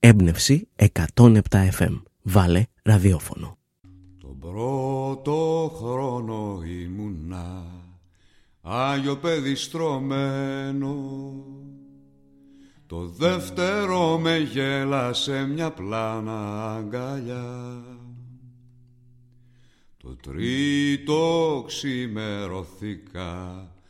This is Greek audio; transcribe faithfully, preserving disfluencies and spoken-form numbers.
Έμπνευση εκατόν επτά εφ εμ. Βάλε ραδιόφωνο. Τον πρώτο χρόνο ήμουνα Άγιο παιδί στρωμένο. Το δεύτερο με γέλασε μια πλάνα αγκαλιά. Το τρίτο ξημερωθήκα